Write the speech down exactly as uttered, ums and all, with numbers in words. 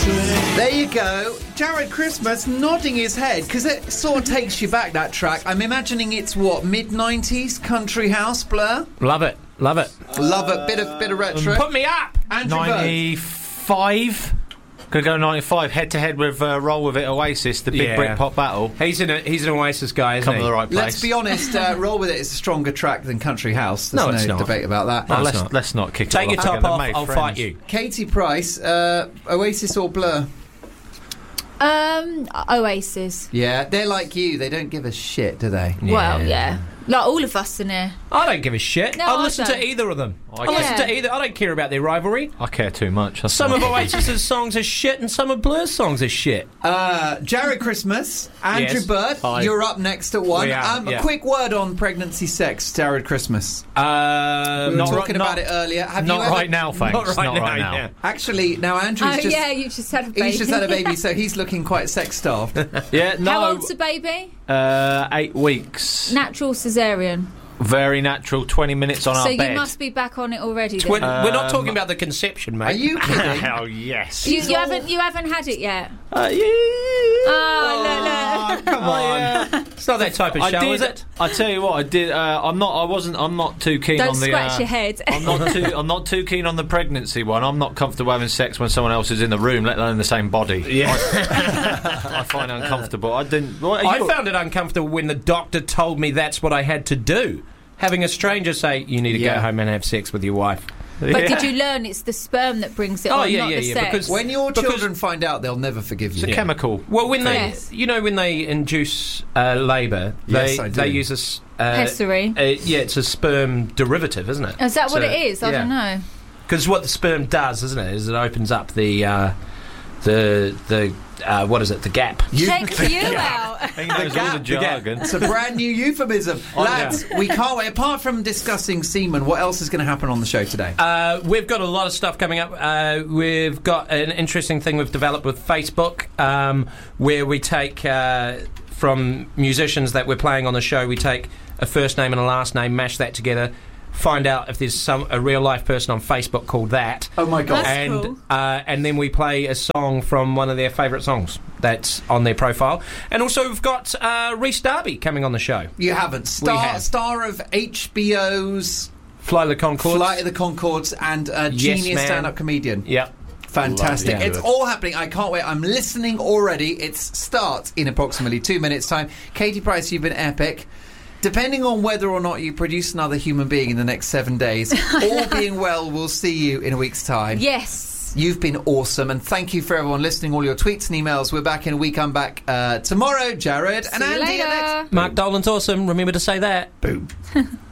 There you go. Jared Christmas nodding his head, because it sort of takes you back, that track. I'm imagining it's, what, mid nineties? Country house, Blur? Love it. Love it. Love it. Bit of, bit of retro. Put me up! Andrew Bird. ninety-five. Gonna go ninety-five head to head with uh, Roll With It Oasis, the big Yeah. Britpop battle. He's an he's an Oasis guy, isn't Come he? to the right place. Let's be honest, uh, Roll With It is a stronger track than Country House. There's No, no, it's not. debate about that. No, No, it's let's, not. let's not kick Take it your off top again. They're off, made I'll friends. fight you. Katie Price, uh, Oasis or Blur? Um, Oasis. Yeah, they're like you. They don't give a shit, do they? Well, yeah. Like all of us in here. I don't give a shit. No, I'll I listen to don't. either of them. I I'll Yeah. listen to either. I don't care about their rivalry. I care too much. That's Some not- of Oasis's songs are shit and some of Blur's songs are shit. Uh, Jared Christmas, Andrew Yes. Bird, Hi. you're up next at one. We are, um, yeah. A quick word on pregnancy sex, Jared Christmas. Uh, We were not talking ri- about not- it earlier. Have Not you ever... right now, thanks. Not right now, now. yeah. Actually, now Andrew's Oh just... yeah, you just had a baby. He's just had a baby, so he's looking quite sex-starved. Yeah, no. How old's the baby? Uh, eight weeks. Natural cesarean. Very natural. Twenty minutes on So our you bed. must be back on it already. We're, Then. we're not Um, talking about the conception, mate. Are you kidding? Oh yes. You, you haven't you haven't had it yet. Uh, yeah. Oh, look, look. Come on. It's not that type of I show, did. is it? I tell you what, I did. Uh, I'm not. I wasn't. I'm not too keen Don't on the. scratch uh, your head. I'm not too. I'm not too keen on the pregnancy one. I'm not comfortable having sex when someone else is in the room, let alone the same body. Yeah. I find it uncomfortable. I didn't. What, I you- found it uncomfortable when the doctor told me that's what I had to do. Having a stranger say, you need to Yeah. go home and have sex with your wife. But Yeah. did you learn it's the sperm that brings it Oh, on, yeah, not yeah, the yeah, sex? because- When your Because- children find out, they'll never forgive It's you. a chemical. Well, when they, Yes. you know, when they induce uh, labour, they Yes, I do. they use a s- uh, Pessary. uh, yeah, it's a sperm derivative, isn't it? Is that what So, it is? I yeah. don't know. Because what the sperm does, isn't it, is it opens up the uh, the the uh, what is it, the gap? You- Check you out. He knows all the jargon. It's a brand new euphemism. Lads, we can't wait. Apart from discussing semen, what else is going to happen on the show today? Uh, we've got a lot of stuff coming up. Uh, we've got an interesting thing we've developed with Facebook, um, where we take uh, from musicians that we're playing on the show, we take a first name and a last name, mash that together, find out if there's some a real life person on Facebook called that. Oh my God. That's and cool. uh, and then we play a song from one of their favourite songs that's on their profile. And also we've got uh, Rhys Darby coming on the show. You haven't. Star, have. star of H B O's Fly the Conchords. Flight of the Conchords and a Yes, genius man. stand-up comedian. Yep. Fantastic. Love it. It's all happening. I can't wait. I'm listening already. It starts in approximately two minutes' time. Katie Price, you've been epic. Depending on whether or not you produce another human being in the next seven days, all being well, we'll see you in a week's time. Yes. You've been awesome, and thank you for everyone listening, all your tweets and emails. We're back in a week. I'm back uh, tomorrow, Jared. and See you Andy. later. Next- Mark Dolan's awesome. Remember to say that. Boom.